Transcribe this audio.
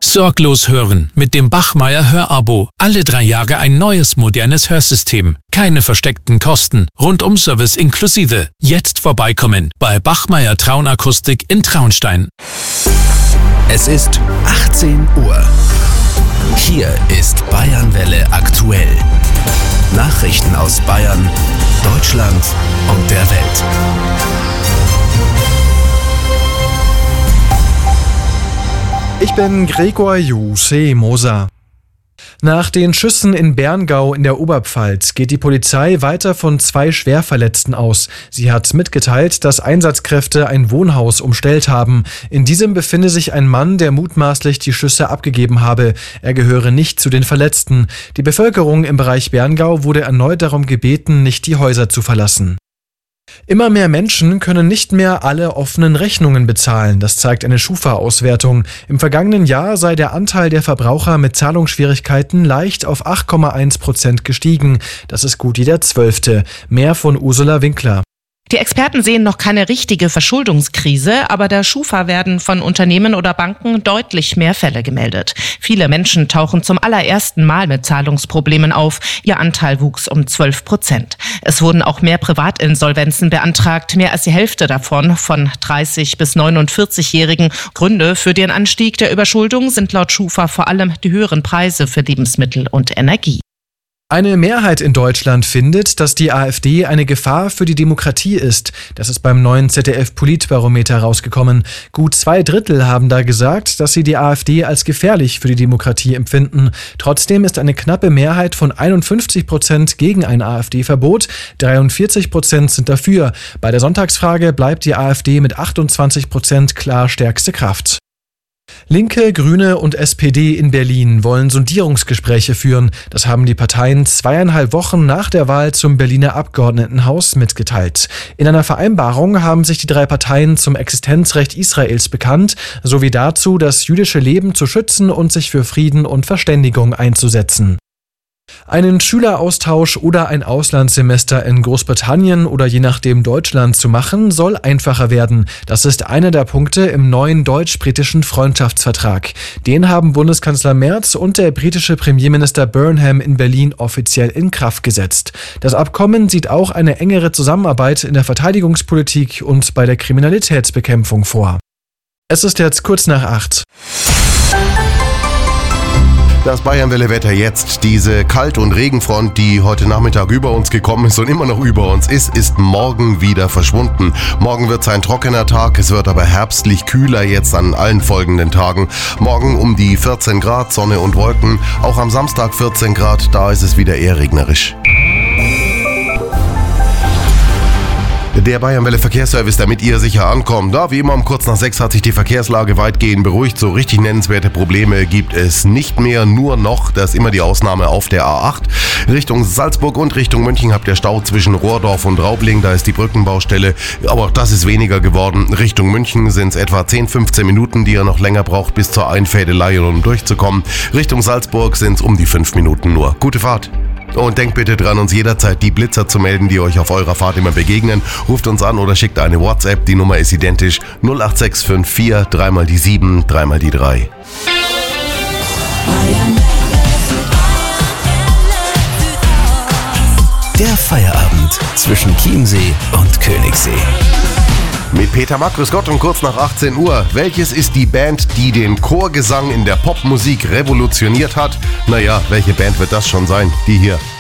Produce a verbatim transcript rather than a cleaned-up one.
Sorglos hören mit dem Bachmeier Hörabo. Alle drei Jahre ein neues, modernes Hörsystem. Keine versteckten Kosten. Rundum-Service inklusive. Jetzt vorbeikommen bei Bachmeier Traunakustik in Traunstein. Es ist achtzehn Uhr. Hier ist Bayernwelle aktuell. Nachrichten aus Bayern, Deutschland und der Welt. Ich bin Gregor Jusse-Moser. Nach den Schüssen in Berngau in der Oberpfalz geht die Polizei weiter von zwei Schwerverletzten aus. Sie hat mitgeteilt, dass Einsatzkräfte ein Wohnhaus umstellt haben. In diesem befinde sich ein Mann, der mutmaßlich die Schüsse abgegeben habe. Er gehöre nicht zu den Verletzten. Die Bevölkerung im Bereich Berngau wurde erneut darum gebeten, nicht die Häuser zu verlassen. Immer mehr Menschen können nicht mehr alle offenen Rechnungen bezahlen, das zeigt eine Schufa-Auswertung. Im vergangenen Jahr sei der Anteil der Verbraucher mit Zahlungsschwierigkeiten leicht auf acht Komma eins Prozent gestiegen. Das ist gut jeder Zwölfte. Mehr von Ursula Winkler. Die Experten sehen noch keine richtige Verschuldungskrise, aber der Schufa werden von Unternehmen oder Banken deutlich mehr Fälle gemeldet. Viele Menschen tauchen zum allerersten Mal mit Zahlungsproblemen auf. Ihr Anteil wuchs um zwölf Prozent. Es wurden auch mehr Privatinsolvenzen beantragt, mehr als die Hälfte davon von dreißig- bis neunundvierzig-Jährigen. Gründe für den Anstieg der Überschuldung sind laut Schufa vor allem die höheren Preise für Lebensmittel und Energie. Eine Mehrheit in Deutschland findet, dass die AfD eine Gefahr für die Demokratie ist. Das ist beim neuen Z D F-Politbarometer rausgekommen. Gut zwei Drittel haben da gesagt, dass sie die AfD als gefährlich für die Demokratie empfinden. Trotzdem ist eine knappe Mehrheit von einundfünfzig Prozent gegen ein AfD-Verbot. dreiundvierzig Prozent sind dafür. Bei der Sonntagsfrage bleibt die AfD mit achtundzwanzig Prozent klar stärkste Kraft. Linke, Grüne und S P D in Berlin wollen Sondierungsgespräche führen. Das haben die Parteien zweieinhalb Wochen nach der Wahl zum Berliner Abgeordnetenhaus mitgeteilt. In einer Vereinbarung haben sich die drei Parteien zum Existenzrecht Israels bekannt, sowie dazu, das jüdische Leben zu schützen und sich für Frieden und Verständigung einzusetzen. Einen Schüleraustausch oder ein Auslandssemester in Großbritannien oder je nachdem Deutschland zu machen, soll einfacher werden. Das ist einer der Punkte im neuen deutsch-britischen Freundschaftsvertrag. Den haben Bundeskanzler Merz und der britische Premierminister Burnham in Berlin offiziell in Kraft gesetzt. Das Abkommen sieht auch eine engere Zusammenarbeit in der Verteidigungspolitik und bei der Kriminalitätsbekämpfung vor. Es ist jetzt kurz nach acht. Das Bayernwelle-Wetter jetzt. Diese Kalt- und Regenfront, die heute Nachmittag über uns gekommen ist und immer noch über uns ist, ist morgen wieder verschwunden. Morgen wird es ein trockener Tag, es wird aber herbstlich kühler jetzt an allen folgenden Tagen. Morgen um die vierzehn Grad, Sonne und Wolken. Auch am Samstag vierzehn Grad, da ist es wieder eher regnerisch. Der Bayernwelle Verkehrsservice, damit ihr sicher ankommt. Da, wie immer um kurz nach sechs hat sich die Verkehrslage weitgehend beruhigt. So richtig nennenswerte Probleme gibt es nicht mehr, nur noch, das ist immer die Ausnahme auf der A acht. Richtung Salzburg und Richtung München habt ihr Stau zwischen Rohrdorf und Raubling, da ist die Brückenbaustelle. Aber auch das ist weniger geworden. Richtung München sind es etwa zehn, fünfzehn Minuten, die ihr noch länger braucht bis zur Einfädelei, um durchzukommen. Richtung Salzburg sind es um die fünf Minuten nur. Gute Fahrt! Und denkt bitte dran, uns jederzeit die Blitzer zu melden, die euch auf eurer Fahrt immer begegnen. Ruft uns an oder schickt eine WhatsApp. Die Nummer ist identisch. null acht sechs fünf vier, dreimal die sieben, dreimal die drei. Der Feierabend zwischen Chiemsee und Königssee. Mit Peter Mack, grüß Gott, und kurz nach achtzehn Uhr. Welches ist die Band, die den Chorgesang in der Popmusik revolutioniert hat? Naja, welche Band wird das schon sein? Die hier.